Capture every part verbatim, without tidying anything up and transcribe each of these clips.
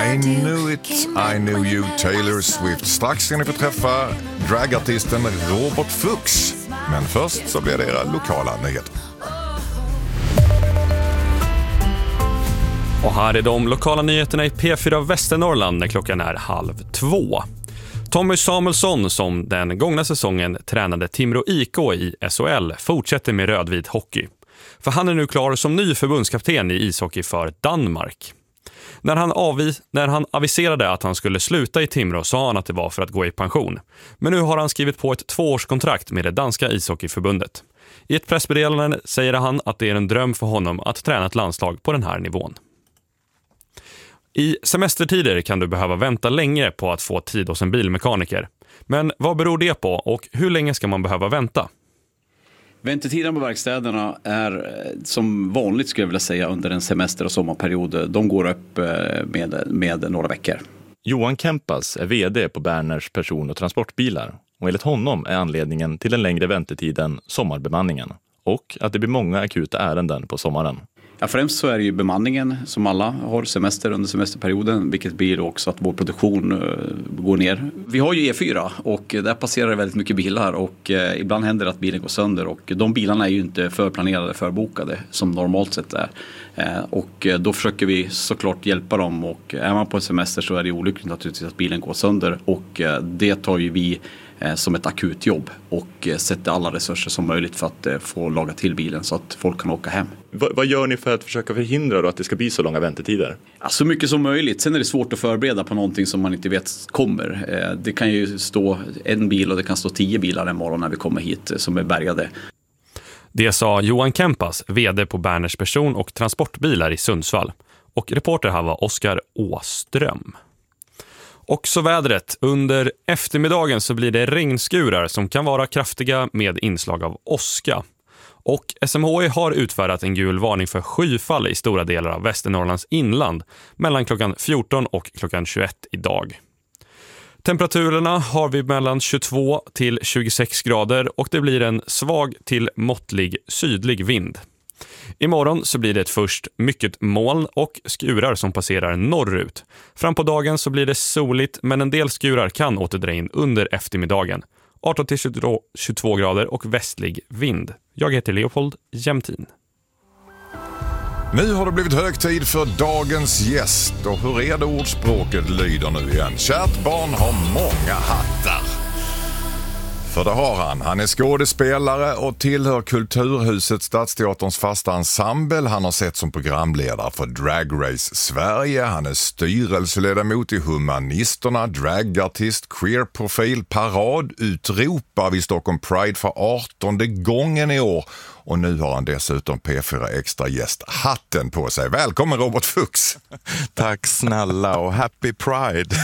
I knew it, I knew you, Taylor Swift. Strax ska ni få träffa dragartisten Robert Fuchs. Men först så blir det era lokala nyheter. Och här är de lokala nyheterna i P fyra Västernorrland när klockan är halv två. Tommy Samuelsson, som den gångna säsongen tränade Timrå I K i S H L, fortsätter med rödvit hockey. För han är nu klar som ny förbundskapten i ishockey för Danmark. När han, avis- när han aviserade att han skulle sluta i Timrå sa han att det var för att gå i pension. Men nu har han skrivit på ett tvåårskontrakt med det danska ishockeyförbundet. I ett pressmeddelande säger han att det är en dröm för honom att träna ett landslag på den här nivån. I semestertider kan du behöva vänta länge på att få tid hos en bilmekaniker. Men vad beror det på och hur länge ska man behöva vänta? Väntetiden på verkstäderna är som vanligt, skulle jag vilja säga, under en semester- och sommarperiod. De går upp med, med några veckor. Johan Kempas är vd på Berners person- och transportbilar. Och enligt honom är anledningen till den längre väntetiden sommarbemanningen. Och att det blir många akuta ärenden på sommaren. Ja, främst så är det ju bemanningen som alla har semester under semesterperioden, vilket blir också att vår produktion uh, går ner. Vi har ju E fyra och där passerar det väldigt mycket bilar och uh, ibland händer det att bilen går sönder och de bilarna är ju inte förplanerade, förbokade som normalt sett är. Uh, och uh, då försöker vi såklart hjälpa dem och är man på en semester så är det olyckligt naturligtvis att bilen går sönder och uh, det tar ju vi som ett akutjobb och sätter alla resurser som möjligt för att få laga till bilen så att folk kan åka hem. V- vad gör ni för att försöka förhindra då att det ska bli så långa väntetider? Ja, så mycket som möjligt. Sen är det svårt att förbereda på någonting som man inte vet kommer. Det kan ju stå en bil och det kan stå tio bilar en morgon när vi kommer hit som är bärgade. Det sa Johan Kempas, vd på Berners person- och transportbilar i Sundsvall. Och reporter här var Oskar Åström. Och så vädret. Under eftermiddagen så blir det regnskurar som kan vara kraftiga med inslag av åska. Och S M H I har utfärdat en gul varning för skyfall i stora delar av Västernorrlands inland mellan klockan fjorton och klockan tjugoett idag. Temperaturerna har vi mellan tjugotvå till tjugosex grader och det blir en svag till måttlig sydlig vind. Imorgon så blir det först mycket moln och skurar som passerar norrut. Fram på dagen så blir det soligt men en del skurar kan återdra in under eftermiddagen. arton till tjugotvå grader och västlig vind. Jag heter Leopold Jämtin. Nu har det blivit hög tid för dagens gäst. Och hur är det ordspråket lyder nu igen? Kärt barn har många hattar. För det har han. Han är skådespelare och tillhör Kulturhuset Stadsteaterns fasta ensemble. Han har sett som programledare för Drag Race Sverige. Han är styrelseledamot i Humanisterna, dragartist, queerprofil, parad, utropar vid Stockholm Pride för artonde gången i år. Och nu har han dessutom P fyra Extra gäst hatten på sig. Välkommen Robert Fuchs. Tack snälla och happy Pride.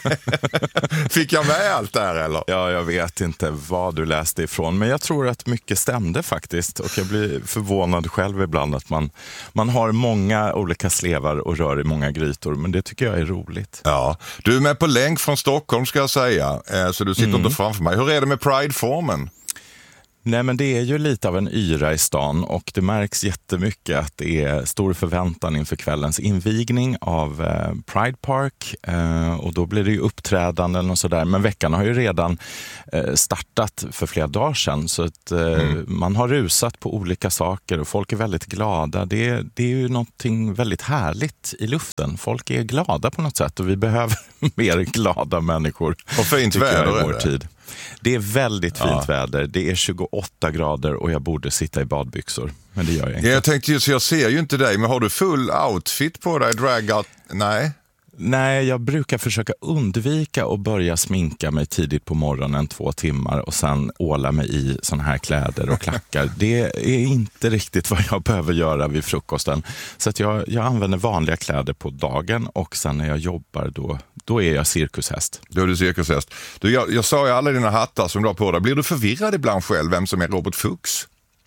Fick jag med allt där eller? Ja, jag vet inte vad du läste ifrån. Men jag tror att mycket stämde faktiskt. Och jag blir förvånad själv ibland att man, man har många olika slevar och rör i många grytor. Men det tycker jag är roligt. Ja, du är med på länk från Stockholm ska jag säga. Så du sitter mm. inte framför mig. Hur är det med Pride-formen? Nej, men det är ju lite av en yra i stan och det märks jättemycket att det är stor förväntan inför kvällens invigning av eh, Pride Park eh, och då blir det ju uppträdanden och sådär. Men veckan har ju redan eh, startat för flera dagar sedan så att eh, mm. man har rusat på olika saker och folk är väldigt glada. Det, det är ju någonting väldigt härligt i luften. Folk är glada på något sätt och vi behöver mer glada människor. Och fint väder i vår tid. Det är väldigt fint ja. väder. Det är tjugoåtta grader och jag borde sitta i badbyxor. Men det gör jag inte. Ja, jag tänkte just, jag ser ju inte dig. Men har du full outfit på dig? Dragat? Nej. Nej, jag brukar försöka undvika att börja sminka mig tidigt på morgonen två timmar och sen åla mig i såna här kläder och klackar. Det är inte riktigt vad jag behöver göra vid frukosten. Så att jag, jag använder vanliga kläder på dagen och sen när jag jobbar då, då är jag cirkushäst. Då är du cirkushäst. Du, jag, jag sa ju alla dina hattar som du har på dig. Blir du förvirrad ibland själv vem som är Robert Fuchs?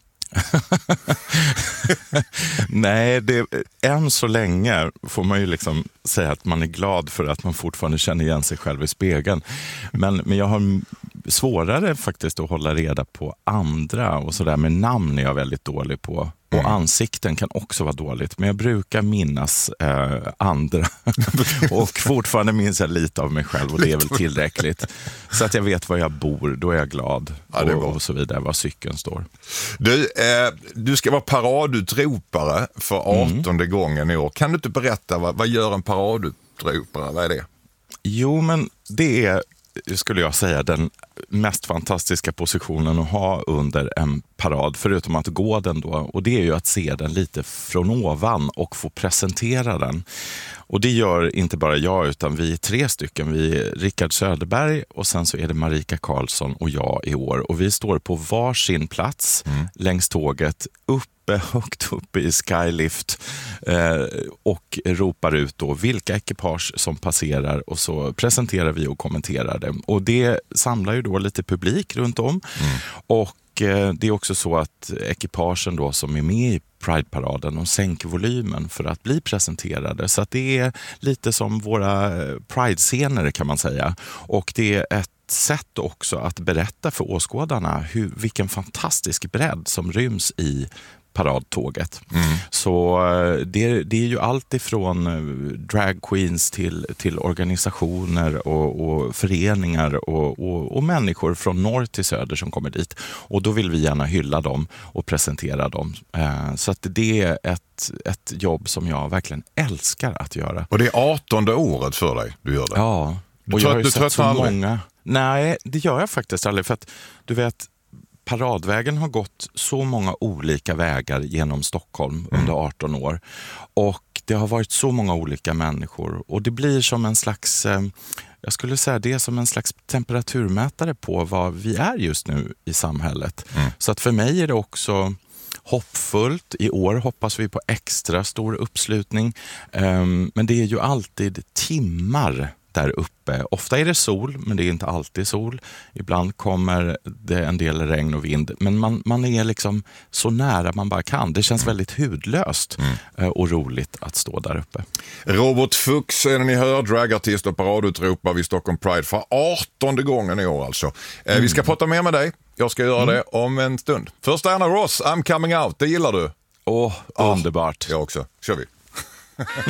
Nej, det, än så länge får man ju liksom säga att man är glad för att man fortfarande känner igen sig själv i spegeln. Men, men jag har svårare faktiskt att hålla reda på andra och sådär, med namn är jag väldigt dålig på. Och mm. ansikten kan också vara dåligt, men jag brukar minnas eh, andra. Och fortfarande minns jag lite av mig själv och det är väl tillräckligt. Så att jag vet var jag bor, då är jag glad. Ja, det och, och så vidare, var cykeln står. Du, eh, du ska vara paradutropare för artonde mm. gången i år. Kan du inte berätta, vad, vad gör en paradutropare? Vad är det? Jo, men det är, skulle jag säga, den mest fantastiska positionen att ha under en parad, förutom att gå den då. Och det är ju att se den lite från ovan och få presentera den. Och det gör inte bara jag, utan vi är tre stycken. Vi är Rickard Söderberg och sen så är det Marika Karlsson och jag i år. Och vi står på varsin plats mm. längs tåget, uppe, högt uppe i Skylift eh, och ropar ut då vilka ekipage som passerar, och så presenterar vi och kommenterar det. Och det samlar ju då lite publik runt om. Mm. Och eh, det är också så att ekipagen då som är med i Pride-paraden, de sänker volymen för att bli presenterade. Så att det är lite som våra Pride-scener kan man säga. Och det är ett sätt också att berätta för åskådarna hur, vilken fantastisk bredd som ryms i paradtåget. Mm. Så det, det är ju allt ifrån drag queens till, till organisationer och, och föreningar och, och, och människor från norr till söder som kommer dit. Och då vill vi gärna hylla dem och presentera dem. Så att det är ett, ett jobb som jag verkligen älskar att göra. Och det är artonde året för dig du gör det? Ja. Du, och jag har ju du sett så aldrig? många. Nej, det gör jag faktiskt aldrig. För att du vet, paradvägen har gått så många olika vägar genom Stockholm mm. under arton år. Och det har varit så många olika människor. Och det blir som en slags, eh, jag skulle säga det är som en slags temperaturmätare på vad vi är just nu i samhället. Mm. Så att för mig är det också hoppfullt. I år hoppas vi på extra stor uppslutning. Um, men det är ju alltid timmar där uppe. Ofta är det sol, men det är inte alltid sol. Ibland kommer det en del regn och vind. Men man, man är liksom så nära man bara kan. Det känns väldigt hudlöst mm. och roligt att stå där uppe. Robert Fuchs är det ni hör, dragartist och paradutropare vid Stockholm Pride för artonde gången i år alltså. Mm. Vi ska prata mer med dig. Jag ska göra mm. det om en stund. Först Anna Ross, I'm coming out. Det gillar du? Åh, oh, underbart. Ja, jag också. Kör vi.